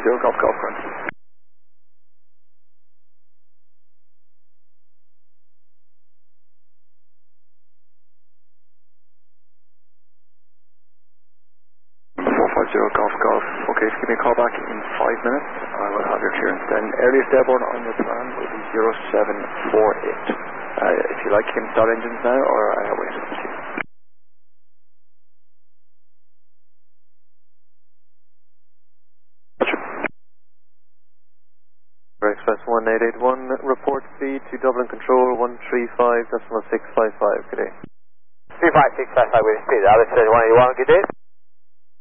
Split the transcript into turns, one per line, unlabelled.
Golf Golf current. Golf Golf. Okay, just give me a call back in 5 minutes. I will have your clearance then. Earliest airborne on your plan will be 0748. If you like, you can start engines now or wait.
Express 1881, report speed to Dublin Control 135.655, good day.
35655 with speed, Alice says 181, good day.